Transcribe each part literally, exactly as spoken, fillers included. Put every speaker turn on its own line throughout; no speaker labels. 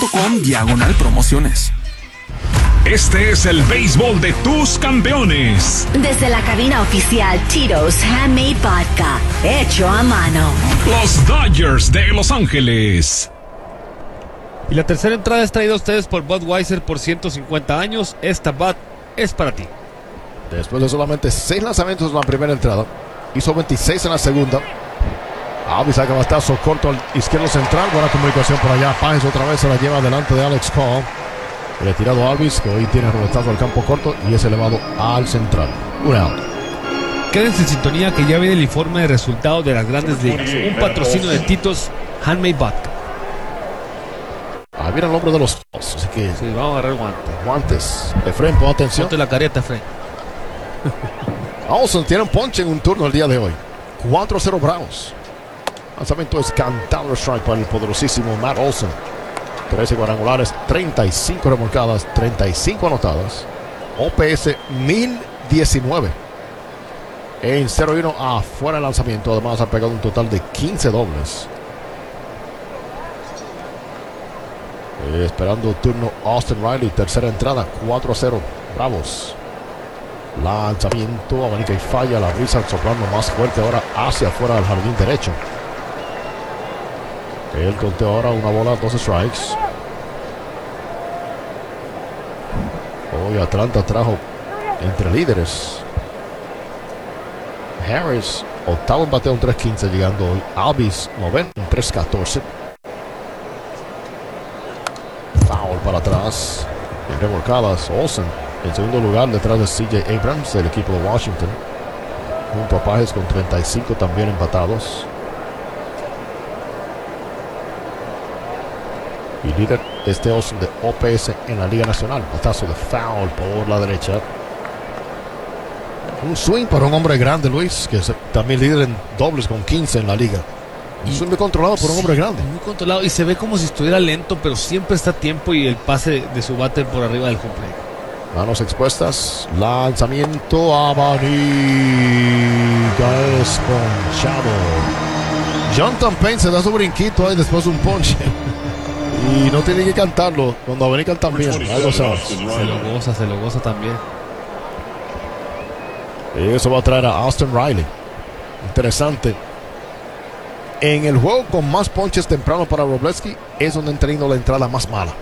com diagonal promociones.
Este es el béisbol de tus campeones.
Desde la cabina oficial Tito's Handmade Vodka, hecho a mano.
Los Dodgers de Los Ángeles.
Y la tercera entrada es traída a ustedes por Budweiser por ciento cincuenta años. Esta Bud es para ti.
Después de solamente seis lanzamientos en la primera entrada, hizo veintiséis en la segunda. Alvis saca batazo corto al izquierdo central. Buena comunicación por allá. Páez otra vez se la lleva delante de Alex Cole. Retirado Alvis, que hoy tiene rebotazo al campo corto y es elevado al central. Un out.
Quédense en sintonía que ya viene el informe de resultados de las grandes ligas. Un patrocinio de Tito's Handmade Vodka.
Ahí viene el nombre de los dos, así que
sí, vamos a agarrar guantes.
Guantes. Efraín, pon atención.
Ponte la careta, Efraín.
Olson tiene un ponche en un turno el día de hoy. cuatro cero Bravos. Lanzamiento es cantado strike para el poderosísimo Matt Olson. trece cuadrangulares, treinta y cinco remolcadas, treinta y cinco anotadas. O P S mil diecinueve. En cero y uno afuera el lanzamiento. Además ha pegado un total de quince dobles. Eh, esperando turno Austin Riley. Tercera entrada, cuatro a cero. Bravos. Lanzamiento, abanica y falla. La brisa soplando más fuerte ahora hacia afuera del jardín derecho. El conteo ahora, una bola, dos strikes. Hoy Atlanta trajo entre líderes. Harris, octavo en bateo, un tres quince llegando hoy. Alvis, noveno, un tres catorce. Foul para atrás. En remolcadas, Olsen en segundo lugar detrás de C J Abrams del equipo de Washington. Junto a Páez con treinta y cinco también empatados. Y líder este Olsen de O P S en la Liga Nacional. Batazo de foul por la derecha. Un swing para un hombre grande, Luis, que es también líder en dobles con quince en la liga. Un swing controlado por un hombre
sí,
grande.
Muy controlado y se ve como si estuviera lento, pero siempre está a tiempo y el pase de su bate por arriba del home plate.
Manos expuestas. Lanzamiento abanica. Es ponchado. Jonathan Payne se da su brinquito ahí después de un ponche. Y no tiene que cantarlo cuando abanican también. Algo sabes.
Se lo goza, se lo goza también.
Eso va a traer a Austin Riley. Interesante. En el juego con más ponches temprano para Wroblewski es donde han tenido la entrada más mala.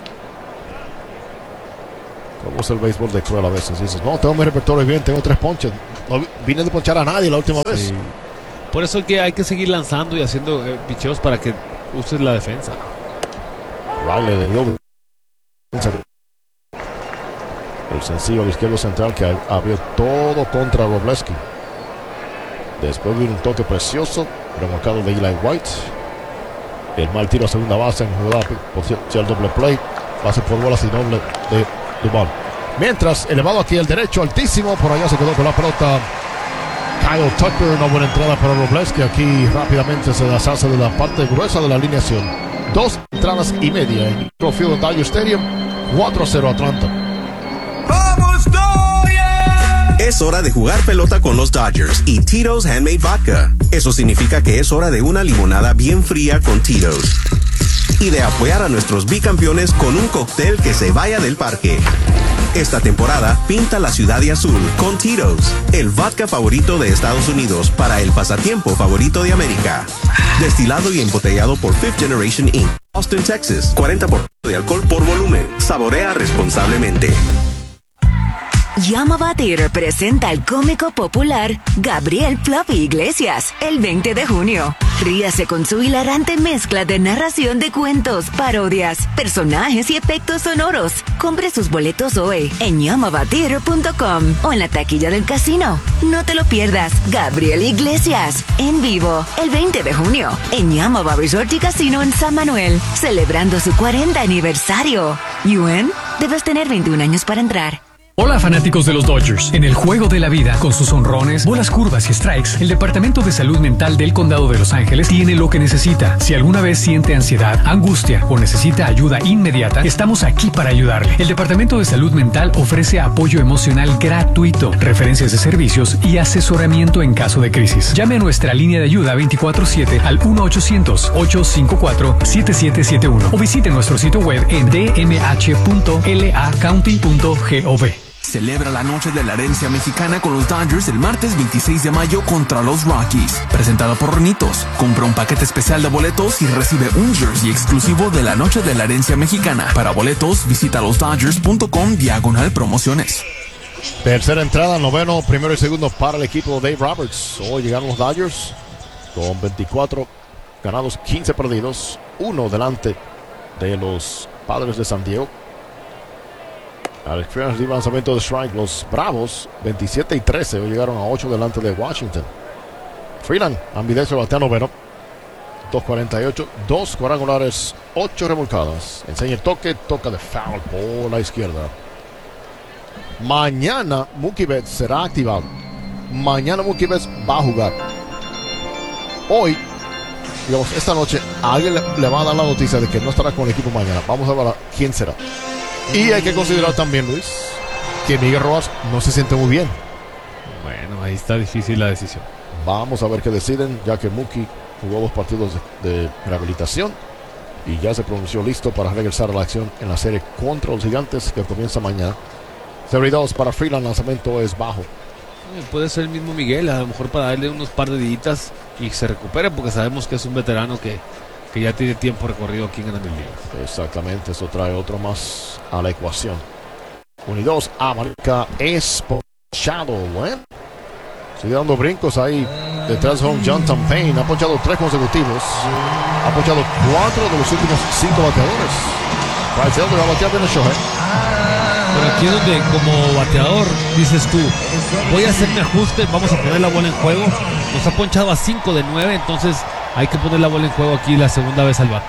Como es el béisbol de cruel a veces. Dices, no, tengo mi repertorio bien, tengo tres ponches. No vine de ponchar a nadie la última vez.
Sí. Por eso es que hay que seguir lanzando y haciendo eh, picheos para que uses la defensa.
Riley le dio el sencillo al izquierdo central que abrió todo contra Wroblewski. Después vino un toque precioso remolcado de Eli White. El mal tiro a segunda base en jugada por el doble play. Base por bolas y doble de Duvall. Mientras, elevado aquí el derecho, altísimo. Por allá se quedó con la pelota Kyle Tucker. Una buena entrada para Wroblewski. Aquí rápidamente se deshace de la parte gruesa de la alineación. Dos entradas y media en Field Dodger Stadium. cuatro a cero Atlanta.
¡Vamos, Dodgers! Es hora de jugar pelota con los Dodgers y Tito's Handmade Vodka. Eso significa que es hora de una limonada bien fría con Tito's. Y de apoyar a nuestros bicampeones con un cóctel que se vaya del parque. Esta temporada, pinta la ciudad de azul con Tito's, el vodka favorito de Estados Unidos para el pasatiempo favorito de América. Destilado y embotellado por Fifth Generation incorporated. Austin, Texas. cuarenta por ciento de alcohol por volumen. Saborea responsablemente.
Yamava Theater presenta al cómico popular Gabriel Fluffy Iglesias el veinte de junio. Ríase con su hilarante mezcla de narración de cuentos, parodias, personajes y efectos sonoros. Compre sus boletos hoy en yamava theater punto com o en la taquilla del casino. No te lo pierdas. Gabriel Iglesias en vivo el veinte de junio en Yamava Resort y Casino en San Manuel, celebrando su cuarenta aniversario. ¿U N? Debes tener veintiún años para entrar.
Hola fanáticos de los Dodgers. En el juego de la vida, con sus honrones, bolas curvas y strikes, el Departamento de Salud Mental del Condado de Los Ángeles tiene lo que necesita. Si alguna vez siente ansiedad, angustia o necesita ayuda inmediata, estamos aquí para ayudarle. El Departamento de Salud Mental ofrece apoyo emocional gratuito, referencias de servicios y asesoramiento en caso de crisis. Llame a nuestra línea de ayuda veinticuatro siete al uno ochocientos, ocho cinco cuatro, siete siete siete uno o visite nuestro sitio web en d m h punto l a county punto gov.
Celebra la noche de la herencia mexicana con los Dodgers el martes veintiséis de mayo contra los Rockies. Presentado por Ronitos. Compra un paquete especial de boletos y recibe un jersey exclusivo de la noche de la herencia mexicana. Para boletos, visita losdodgers.com diagonal promociones.
Tercera entrada, noveno, primero y segundo para el equipo de Dave Roberts. Hoy llegaron los Dodgers con veinticuatro ganados, quince perdidos. Uno delante de los Padres de San Diego. Al lanzamiento de strike, los Bravos veintisiete y trece. Hoy llegaron a ocho delante de Washington. Freeland, ambidextro, batea noveno. dos cuarenta y ocho, dos cuadrangulares, ocho remolcadas. Enseña el toque, toca de foul por la izquierda. Mañana Mookie Betts será activado. Mañana Mookie Betts va a jugar. Hoy, digamos, esta noche, a alguien le, le va a dar la noticia de que no estará con el equipo mañana. Vamos a ver quién será. Y hay que considerar también, Luis, que Miguel Rojas no se siente muy bien.
Bueno, ahí está difícil la decisión.
Vamos a ver qué deciden, ya que Mookie jugó dos partidos de, de rehabilitación y ya se pronunció listo para regresar a la acción en la serie contra los Gigantes que comienza mañana. Serie dos para Freeland, lanzamiento es bajo.
Eh, puede ser el mismo Miguel, a lo mejor para darle unos par de días y se recupere, porque sabemos que es un veterano que, que ya tiene tiempo recorrido aquí en Grandes Ligas.
Exactamente, eso trae otro más a la ecuación. uno y dos, a marca es ponchado. Bueno, sigue dando brincos ahí detrás de home. Jonathan Payne ha ponchado tres consecutivos. Ha ponchado cuatro de los últimos cinco bateadores. Bryce Elder va a batear bien el Shohei.
Pero aquí es donde, como bateador, dices tú, voy a hacer mi ajuste, vamos a poner la bola en juego. Nos ha ponchado a cinco de nueve, entonces hay que poner la bola en juego aquí la segunda vez al bat.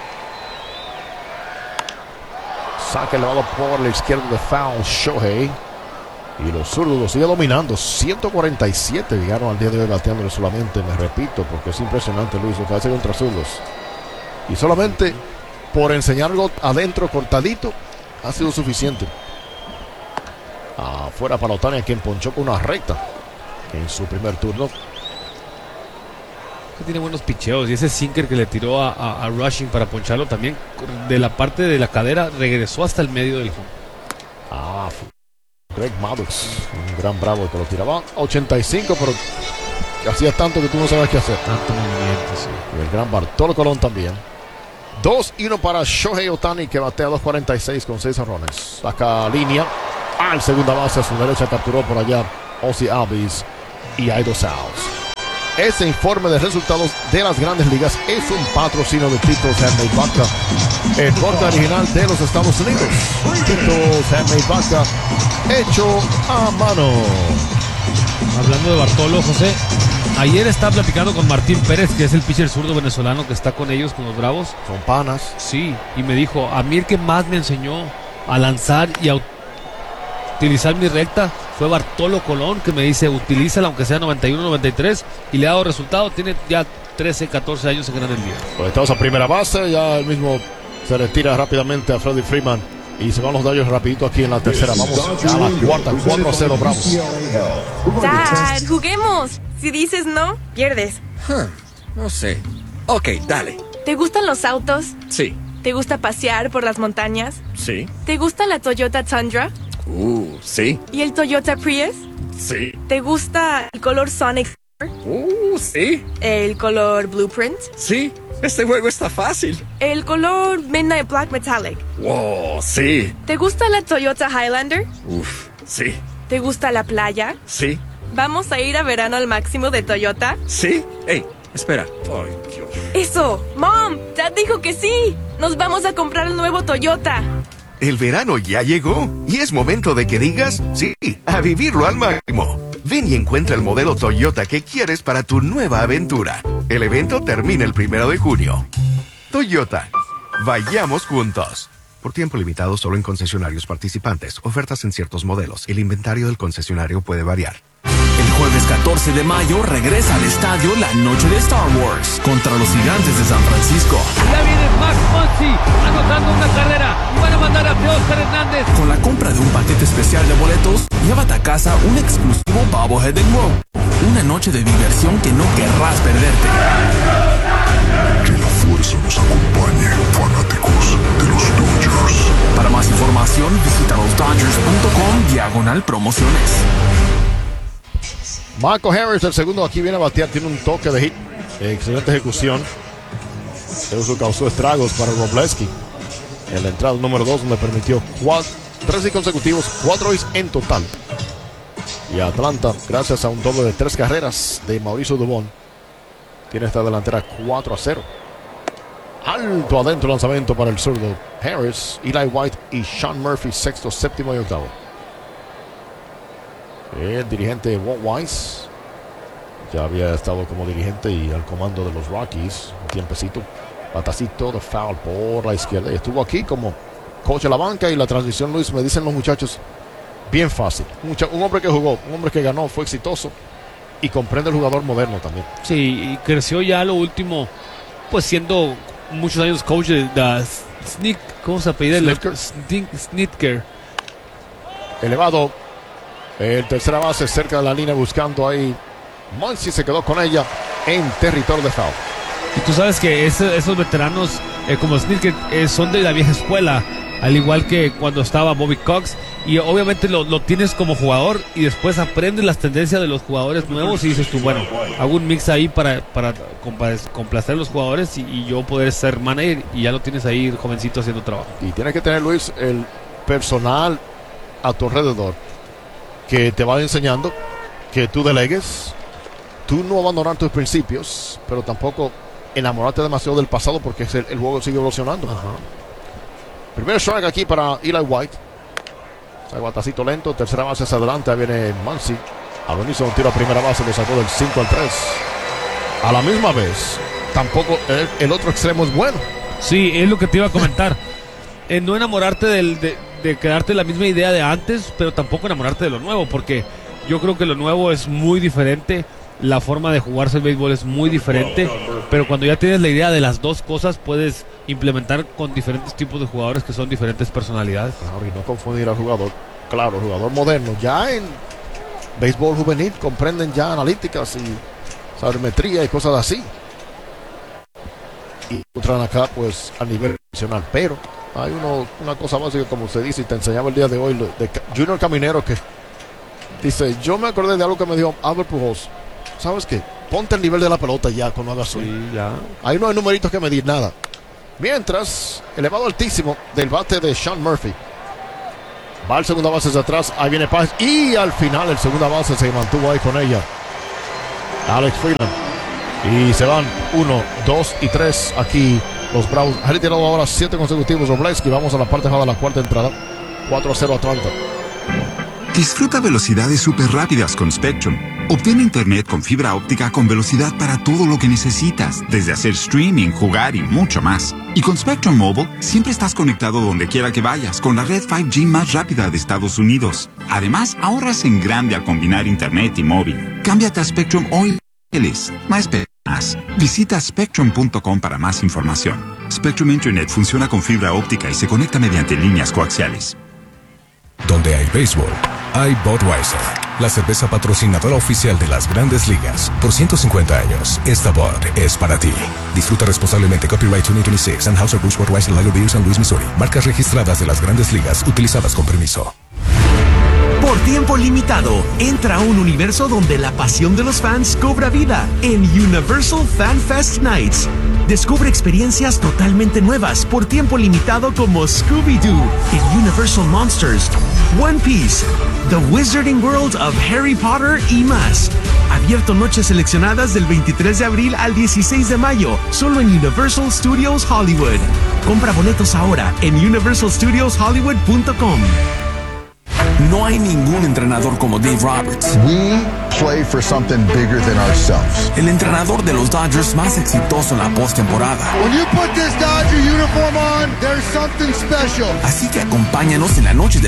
Saca elevado por la izquierda de foul Shohei. Y los zurdos lo sigue dominando. ciento cuarenta y siete llegaron al día de hoy bateándole solamente. Me repito, porque es impresionante, Luis, lo que hace contra zurdos. Y solamente por enseñarlo adentro cortadito ha sido suficiente. Afuera para Ohtani, quien ponchó con una recta en su primer turno.
Que tiene buenos picheos y ese sinker que le tiró a, a, a Rushing para poncharlo también de la parte de la cadera regresó hasta el medio del home.
Ah, Greg Maddux, un gran bravo que lo tiraba a ochenta y cinco, pero hacía tanto que tú no sabes qué hacer.
Tanto movimiento, sí.
Y el gran Bartolo Colón también. dos y uno para Shohei Ohtani, que batea dos cuarenta y seis con seis honrones. Saca línea al segunda base, a su derecha capturó por allá Ozzie Albies y hay dos outs. Ese informe de resultados de las Grandes Ligas es un patrocinio de Tito's Handmade Vodka, el vodka original de los Estados Unidos. Tito's Handmade Vodka, hecho a mano.
Hablando de Bartolo, José, ayer estaba platicando con Martín Pérez, que es el pitcher zurdo venezolano que está con ellos, con los Bravos.
Son panas.
Sí, y me dijo, a mí el que más me enseñó a lanzar y a utilizar mi recta fue Bartolo Colón, que me dice, utilízala aunque sea noventa y uno noventa y tres, y le ha dado resultado. Tiene ya trece, catorce años en Grandes Ligas.
Conectados a primera base, ya el mismo se retira rápidamente a Freddie Freeman y se van los Dodgers rapidito aquí en la tercera. Vamos a la cuarta, cuatro a cero Bravos.
Dad, juguemos. Si dices no, pierdes.
Huh, no sé. Ok, dale.
¿Te gustan los autos?
Sí.
¿Te gusta pasear por las montañas?
Sí.
¿Te gusta la Toyota Tundra?
Uh, sí.
¿Y el Toyota Prius?
Sí.
¿Te gusta el color Sonic?
Uh, sí.
¿El color Blueprint?
Sí. Este juego está fácil.
¿El color Midnight Black Metallic?
Wow, sí.
¿Te gusta la Toyota Highlander?
Uf, sí.
¿Te gusta la playa?
Sí.
¿Vamos a ir a verano al máximo de Toyota?
Sí. Hey, espera. Ay, Dios.
¡Eso! ¡Mom! ¡Dad dijo que sí! ¡Nos vamos a comprar el nuevo Toyota!
El verano ya llegó y es momento de que digas sí a vivirlo al máximo. Ven y encuentra el modelo Toyota que quieres para tu nueva aventura. El evento termina el primero de junio. Toyota, vayamos juntos. Por tiempo limitado solo en concesionarios participantes. Ofertas en ciertos modelos. El inventario del concesionario puede variar.
El jueves catorce de mayo regresa al estadio la noche de Star Wars contra los Gigantes de San Francisco.
Ya viene Max Muncy anotando una carrera y van a mandar a Teóscar Hernández.
Con la compra de un paquete especial de boletos, llévate a casa un exclusivo Bobblehead and Row. Una noche de diversión que no querrás perderte.
Que la fuerza nos acompañe, fanáticos de los Dodgers.
Para más información, visita los dodgers punto com diagonal promociones.
Marco Harris, el segundo, aquí viene a batear, tiene un toque de hit, excelente ejecución. Eso causó estragos para Wroblewski en la entrada número dos, donde permitió cuatro, tres consecutivos, cuatro hits en total. Y Atlanta, gracias a un doble de tres carreras de Mauricio Dubón, tiene esta delantera cuatro a cero. Alto adentro, lanzamiento para el zurdo Harris, Eli White y Sean Murphy, sexto, séptimo y octavo. El dirigente Walt Weiss ya había estado como dirigente y al comando de los Rockies un tiempecito. Batacito de foul por la izquierda y estuvo aquí como coach de la banca. Y la transición, Luis, me dicen los muchachos, bien fácil. Un, mucha, un hombre que jugó, un hombre que ganó, fue exitoso y comprende el jugador moderno también.
Sí, y creció ya lo último, pues siendo muchos años coach de, de Sneak, ¿cómo se apellida?
Snitker.
Snitker.
Elevado el tercera base cerca de la línea buscando ahí. Muncy se quedó con ella en territorio de foul.
Y tú sabes que ese, esos veteranos eh, como Snitker eh, son de la vieja escuela, al igual que cuando estaba Bobby Cox, y obviamente lo, lo tienes como jugador y después aprendes las tendencias de los jugadores nuevos y dices tú, bueno, hago un mix ahí para, para complacer a los jugadores y, y yo poder ser manager, y ya lo tienes ahí jovencito haciendo trabajo.
Y tienes que tener, Luis, el personal a tu alrededor que te va enseñando, que tú delegues, tú no abandonar tus principios, pero tampoco enamorarte demasiado del pasado, porque el, el juego sigue evolucionando. Ajá. Primer strike aquí para Eli White. Batacito lento, tercera base hacia adelante, ahí viene Muncy. Alonso un tiro a primera base, lo sacó del cinco al tres. A la misma vez, tampoco el, el otro extremo es bueno.
Sí, es lo que te iba a comentar. eh, no enamorarte del, de, de quedarte la misma idea de antes, pero tampoco enamorarte de lo nuevo, porque yo creo que lo nuevo es muy diferente. La forma de jugarse el béisbol es muy diferente, pero cuando ya tienes la idea de las dos cosas, puedes implementar con diferentes tipos de jugadores que son diferentes personalidades.
Claro, y no confundir al jugador, claro, el jugador moderno. Ya en béisbol juvenil comprenden ya analíticas y sabermetría y cosas así. Y entran acá, pues, a nivel profesional. Pero hay uno, una cosa básica, como usted dice, y te enseñaba el día de hoy, de Junior Caminero, que dice, yo me acordé de algo que me dijo Albert Pujols. ¿Sabes qué? Ponte el nivel de la pelota ya cuando hagas swing.
Sí, ya.
Ahí no hay numeritos que medir, nada. Mientras, elevado altísimo del bate de Sean Murphy. Va al segunda base hacia atrás. Ahí viene Páez. Y al final el segunda base se mantuvo ahí con ella. Alex Freeland. Y se van uno, dos y tres aquí los Browns. Ha retirado ahora siete consecutivos Wroblewski. Vamos a la parte baja de la cuarta entrada. cuatro a cero Atlanta.
Disfruta velocidades súper rápidas con Spectrum. Obtén internet con fibra óptica con velocidad para todo lo que necesitas, desde hacer streaming, jugar y mucho más. Y con Spectrum Mobile, siempre estás conectado donde quiera que vayas con la red cinco G más rápida de Estados Unidos. Además, ahorras en grande al combinar internet y móvil. Cámbiate a Spectrum hoy. No esperes más. Visita spectrum punto com para más información. Spectrum Internet funciona con fibra óptica y se conecta mediante líneas coaxiales.
Donde hay béisbol, hay Budweiser, la cerveza patrocinadora oficial de las Grandes Ligas. Por ciento cincuenta años, esta Bud es para ti. Disfruta responsablemente. Copyright dos mil veintiséis. Anheuser-Busch Budweiser Lager Beer San Luis, Missouri. Marcas registradas de las Grandes Ligas, utilizadas con permiso.
Por tiempo limitado, entra a un universo donde la pasión de los fans cobra vida en Universal Fan Fest Nights. Descubre experiencias totalmente nuevas por tiempo limitado como Scooby-Doo en Universal Monsters, One Piece, The Wizarding World of Harry Potter y más. Abierto noches seleccionadas del veintitrés de abril al dieciséis de mayo, solo en Universal Studios Hollywood. Compra boletos ahora en universal studios hollywood punto com.
No hay ningún entrenador como Dave Roberts.
We play for something bigger than ourselves.
El entrenador de los Dodgers más exitoso en la postemporada.
When you put this Dodger uniform on, there's something special.
Así que acompáñanos en la noche de